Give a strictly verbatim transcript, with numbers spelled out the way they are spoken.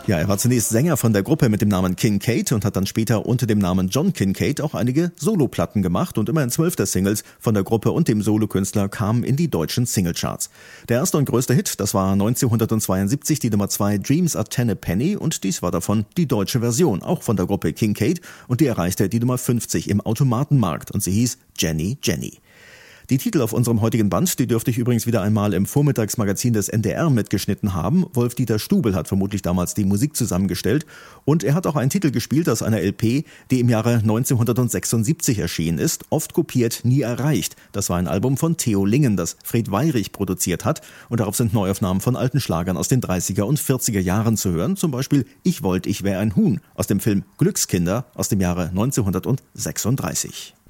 Ja, er war zunächst Sänger von der Gruppe mit dem Namen Kincaid und hat dann später unter dem Namen John Kincaid auch einige Soloplatten gemacht und immerhin zwölf der Singles von der Gruppe und dem Solokünstler kamen in die deutschen Singlecharts. Der erste und größte Hit, das war neunzehnhundertzweiundsiebzig die Nummer zwei Dreams are ten a Penny und dies war davon die deutsche Version, auch von der Gruppe Kincaid und die erreichte die Nummer fünfzig im Automatenmarkt und sie hieß Jenny Jenny. Die Titel auf unserem heutigen Band, die dürfte ich übrigens wieder einmal im Vormittagsmagazin des N D R mitgeschnitten haben. Wolf-Dieter Stubel hat vermutlich damals die Musik zusammengestellt und er hat auch einen Titel gespielt aus einer L P, die im Jahre neunzehnhundertsechsundsiebzig erschienen ist. Oft kopiert, nie erreicht. Das war ein Album von Theo Lingen, das Fred Weyrich produziert hat und darauf sind Neuaufnahmen von alten Schlagern aus den dreißiger und vierziger Jahren zu hören. Zum Beispiel Ich wollt, ich wär ein Huhn aus dem Film Glückskinder aus dem Jahre neunzehnhundertsechsunddreißig.